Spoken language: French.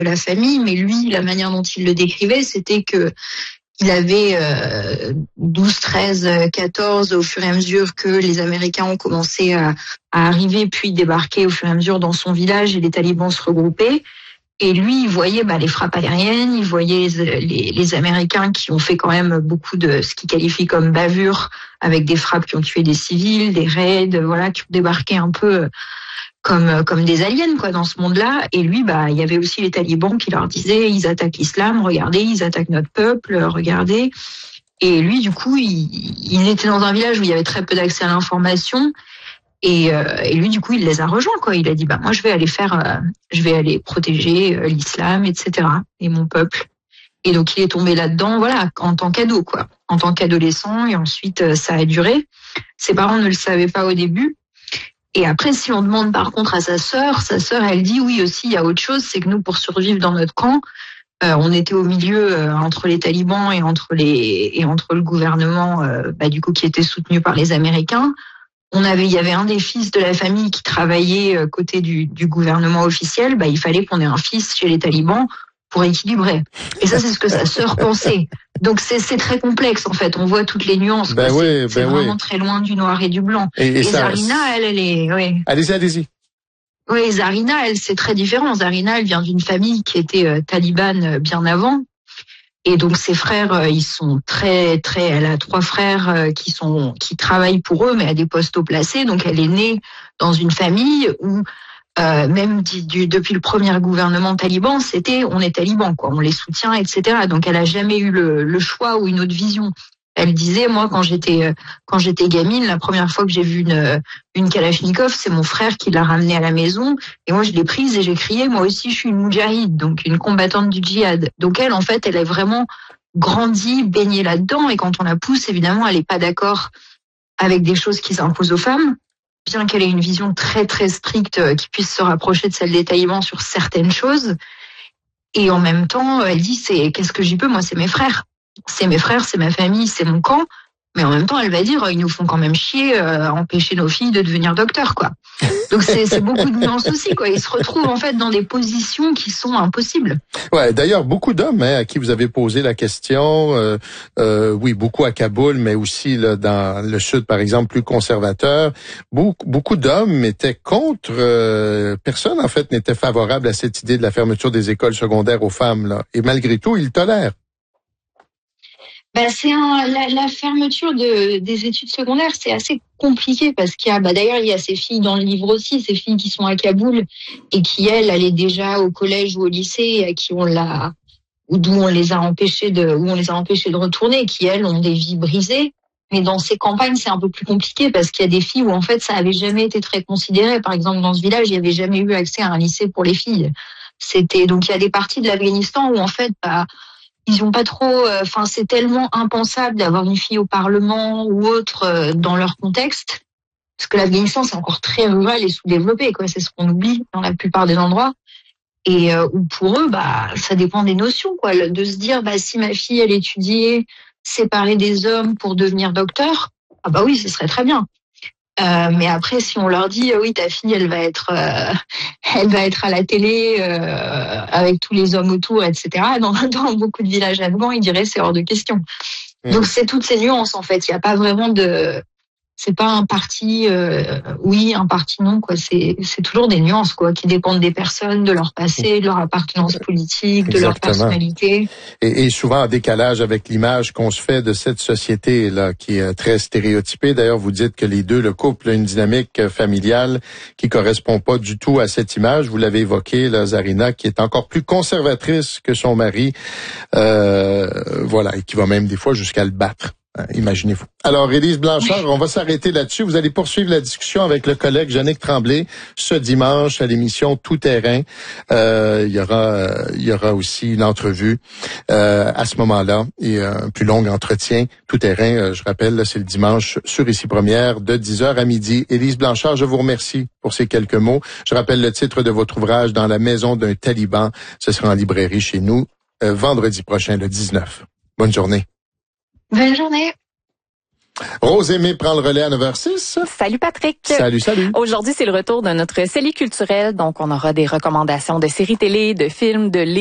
la famille, mais lui, la manière dont il le décrivait, c'était que il avait 12, 13, 14 au fur et à mesure que les Américains ont commencé à arriver, puis débarquer au fur et à mesure dans son village et les talibans se regroupaient. Et lui, il voyait les frappes aériennes, il voyait les Américains qui ont fait quand même beaucoup de ce qu'il qualifie comme bavure, avec des frappes qui ont tué des civils, des raids, voilà, qui ont débarqué un peu comme des aliens quoi dans ce monde-là. Et lui, il y avait aussi les talibans qui leur disaient ils attaquent l'islam, regardez, ils attaquent notre peuple, regardez. Et lui, du coup, il était dans un village où il y avait très peu d'accès à l'information. Et lui, du coup, il les a rejoints, quoi. Il a dit, moi, je vais aller protéger l'islam, etc. et mon peuple. Et donc, il est tombé là-dedans, voilà, en tant qu'ado, quoi. En tant qu'adolescent. Et ensuite, ça a duré. Ses parents ne le savaient pas au début. Et après, si on demande par contre à sa sœur, elle dit, oui, aussi, il y a autre chose, c'est que nous, pour survivre dans notre camp, on était au milieu entre les talibans et entre le gouvernement, du coup, qui était soutenu par les Américains. Il y avait un des fils de la famille qui travaillait côté du gouvernement officiel. Il fallait qu'on ait un fils chez les talibans pour équilibrer. Et ça, c'est ce que sa sœur pensait. Donc c'est très complexe en fait. On voit toutes les nuances. C'est vraiment très loin du noir et du blanc. Et Zarina, elle est. Ouais. Allez-y. Oui, Zarina, elle, c'est très différent. Zarina, elle vient d'une famille qui était talibane bien avant. Et donc ses frères, ils sont très. Elle a 3 frères qui travaillent pour eux, mais à des postes haut placés. Donc elle est née dans une famille où même depuis le premier gouvernement taliban, c'était on est taliban, quoi, on les soutient, etc. Donc elle a jamais eu le choix ou une autre vision. Elle disait, moi, quand j'étais gamine, la première fois que j'ai vu une Kalachnikov, c'est mon frère qui l'a ramenée à la maison. Et moi, je l'ai prise et j'ai crié, moi aussi, je suis une moudjahide, donc une combattante du djihad. Donc elle, en fait, elle est vraiment grandi, baignée là-dedans. Et quand on la pousse, évidemment, elle n'est pas d'accord avec des choses qui s'imposent aux femmes, bien qu'elle ait une vision très, très stricte qui puisse se rapprocher de celle des talibans sur certaines choses. Et en même temps, elle dit, qu'est-ce que j'y peux? Moi, c'est mes frères. C'est mes frères, c'est ma famille, c'est mon camp. Mais en même temps, elle va dire, ils nous font quand même chier à empêcher nos filles de devenir docteurs, quoi. Donc c'est beaucoup de nuances aussi, quoi. Ils se retrouvent en fait dans des positions qui sont impossibles. Ouais. D'ailleurs, beaucoup d'hommes à qui vous avez posé la question, oui, beaucoup à Kaboul, mais aussi là, dans le sud, par exemple, plus conservateur. Beaucoup d'hommes étaient contre. Personne, en fait, n'était favorable à cette idée de la fermeture des écoles secondaires aux femmes, là. Et malgré tout, ils tolèrent. C'est la fermeture des études secondaires, c'est assez compliqué parce qu'il y a, d'ailleurs, il y a ces filles dans le livre aussi, ces filles qui sont à Kaboul et qui, elles, allaient déjà au collège ou au lycée et à qui où on les a empêchées de retourner, qui, elles, ont des vies brisées. Mais dans ces campagnes, c'est un peu plus compliqué parce qu'il y a des filles où, en fait, ça avait jamais été très considéré. Par exemple, dans ce village, il n'y avait jamais eu accès à un lycée pour les filles. Donc, il y a des parties de l'Afghanistan où, en fait, ils ont pas trop, c'est tellement impensable d'avoir une fille au Parlement ou autre dans leur contexte, parce que l'Afghanistan c'est encore très rural et sous-développé, quoi. C'est ce qu'on oublie dans la plupart des endroits. Et où pour eux, ça dépend des notions, quoi. De se dire, si ma fille elle étudiait séparée des hommes pour devenir docteur, oui, ce serait très bien. Mais après, si on leur dit oui, ta fille, elle va être à la télé avec tous les hommes autour, etc. Dans beaucoup de villages afghans, ils diraient c'est hors de question. Donc c'est toutes ces nuances en fait. Il n'y a pas vraiment c'est pas un parti oui, un parti non, quoi. C'est toujours des nuances, quoi, qui dépendent des personnes, de leur passé, de leur appartenance politique, de leur personnalité. Et souvent en décalage avec l'image qu'on se fait de cette société là qui est très stéréotypée. D'ailleurs, vous dites que le couple a une dynamique familiale qui correspond pas du tout à cette image. Vous l'avez évoqué, là, Zarina, qui est encore plus conservatrice que son mari, et qui va même des fois jusqu'à le battre. Imaginez-vous. Alors, Élise Blanchard, on va s'arrêter là-dessus. Vous allez poursuivre la discussion avec le collègue Yannick Tremblay ce dimanche à l'émission Tout Terrain. Il y aura aussi une entrevue à ce moment-là et un plus long entretien. Tout Terrain, je rappelle, là, c'est le dimanche sur Ici Première de 10h à midi. Élise Blanchard, je vous remercie pour ces quelques mots. Je rappelle le titre de votre ouvrage, Dans la maison d'un taliban. Ce sera en librairie chez nous vendredi prochain, le 19. Bonne journée. Bonne journée. Rose Aimée prend le relais à 9h06. Salut Patrick. Salut. Aujourd'hui, c'est le retour de notre CELI culturel. Donc, on aura des recommandations de séries télé, de films, de livres.